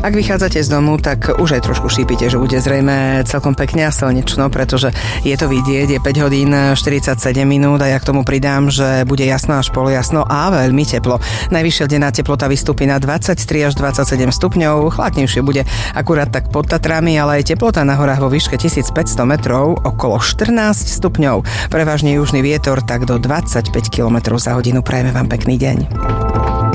Ak vychádzate z domu, tak už aj trošku šípite, že bude zrejme celkom pekne a slnečno, pretože je to vidieť, je 5 hodín 47 minút a ja k tomu pridám, že bude jasno až polojasno a veľmi teplo. Najvyššia denná teplota vystúpi na 23 až 27 stupňov, chladnejšie bude akurát tak pod Tatrami, ale aj teplota na horách vo výške 1500 metrov okolo 14 stupňov. Prevažne južný vietor tak do 25 km za hodinu. Prajeme vám pekný deň.